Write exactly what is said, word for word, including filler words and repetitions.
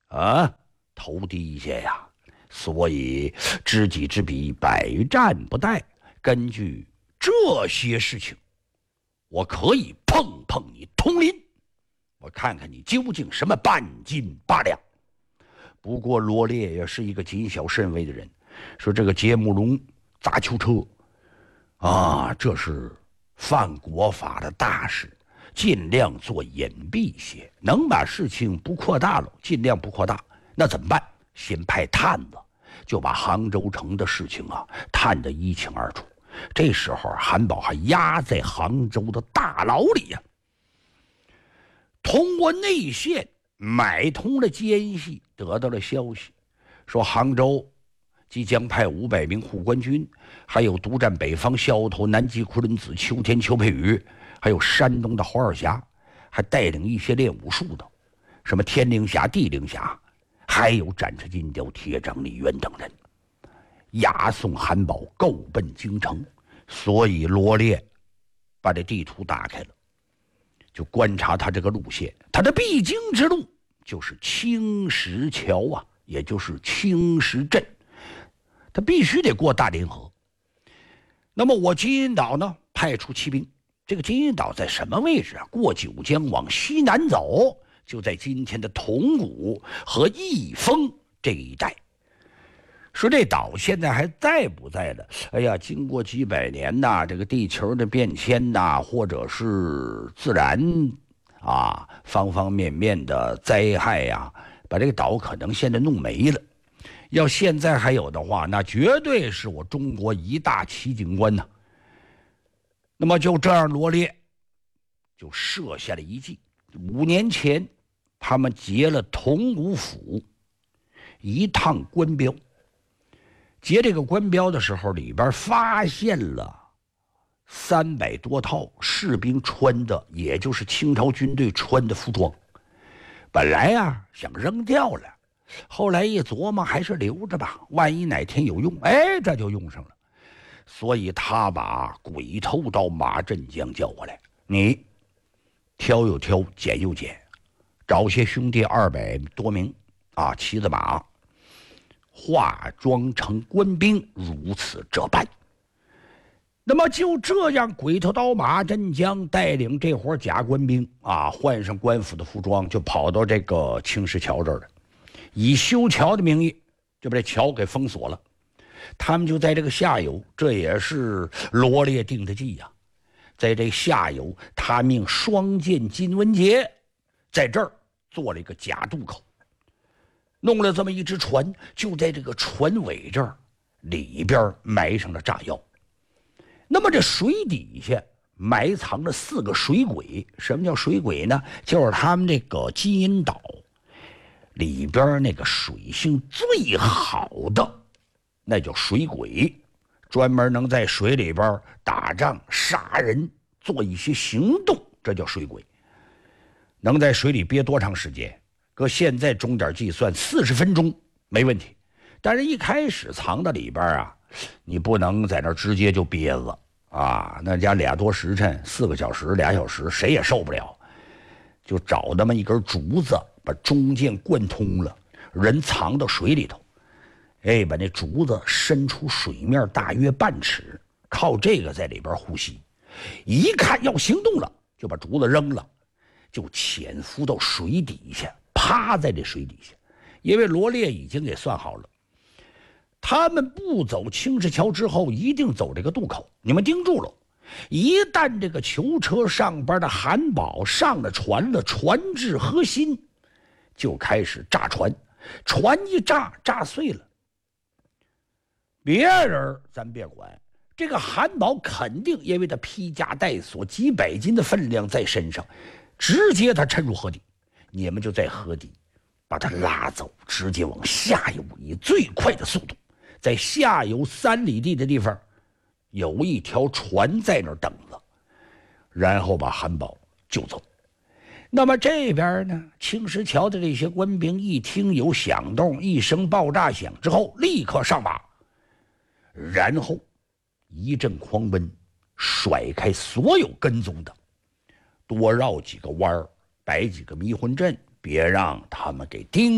啊，头低下呀，所以知己知彼，百战不殆。根据这些事情，我可以碰碰你通灵，我看看你究竟什么半斤八两。不过罗烈也是一个谨小慎微的人，说这个节慕容砸囚车啊，这是犯国法的大事，尽量做隐蔽些，能把事情不扩大了，尽量不扩大。那怎么办？先派探子，就把杭州城的事情啊探得一清二楚。这时候韩宝还压在杭州的大牢里呀、啊。通过内线买通了奸细，得到了消息，说杭州即将派五百名护官军，还有独占北方萧头、南极昆仑子、秋天邱佩宇，还有山东的黄二侠，还带领一些练武术的，什么天灵侠、地灵侠，还有斩赤金雕、铁掌李渊等人，押送韩宝够奔京城。所以罗烈把这地图打开了，就观察他这个路线，他的必经之路就是青石桥啊，也就是青石镇，他必须得过大凌河。那么我金银岛呢，派出骑兵。这个金银岛在什么位置啊？过九江往西南走，就在今天的铜鼓和义丰这一带。说这岛现在还在不在了？哎呀，经过几百年呐，这个地球的变迁呐，或者是自然啊方方面面的灾害呀，把这个岛可能现在弄没了。要现在还有的话，那绝对是我中国一大奇景观呐。那么就这样，罗烈就设下了一计。五年前，他们劫了铜鼓府一趟官标。劫这个官标的时候，里边发现了三百多套士兵穿的，也就是清朝军队穿的服装。本来啊想扔掉了，后来一琢磨，还是留着吧，万一哪天有用，哎，这就用上了。所以他把鬼头刀马振江叫过来，你挑又挑，拣又拣，找些兄弟二百多名啊，骑着马，化妆成官兵，如此这般。那么就这样，鬼头刀马振江带领这伙假官兵啊，换上官府的服装，就跑到这个青石桥这儿了，以修桥的名义就把这桥给封锁了。他们就在这个下游，这也是罗烈定的计呀、啊。在这下游，他命双剑金文杰在这儿做了一个假渡口，弄了这么一只船，就在这个船尾这儿里边埋上了炸药。那么这水底下埋藏了四个水鬼。什么叫水鬼呢？就是他们这个金银岛里边那个水性最好的，那叫水鬼，专门能在水里边打仗、杀人、做一些行动，这叫水鬼。能在水里憋多长时间？搁现在钟点计算，四十分钟没问题。但是一开始藏到里边啊，你不能在那直接就憋着啊，那家俩多时辰，四个小时、俩小时，谁也受不了。就找那么一根竹子，把中间贯通了，人藏到水里头。哎，把那竹子伸出水面大约半尺，靠这个在里边呼吸。一看要行动了，就把竹子扔了，就潜伏到水底下，趴在这水底下。因为罗烈已经给算好了，他们不走青石桥之后，一定走这个渡口。你们盯住了，一旦这个囚车上边的韩宝上了船了，船至核心，就开始炸船。船一炸，炸碎了。别人咱别管，这个韩宝肯定因为他披甲带锁，几百斤的分量在身上，直接他沉入河底。你们就在河底把他拉走，直接往下游，以最快的速度，在下游三里地的地方有一条船在那儿等着，然后把韩宝救走。那么这边呢，青石桥的这些官兵一听有响动，一声爆炸响之后，立刻上马，然后一阵狂奔，甩开所有跟踪的，多绕几个弯儿，摆几个迷魂阵，别让他们给盯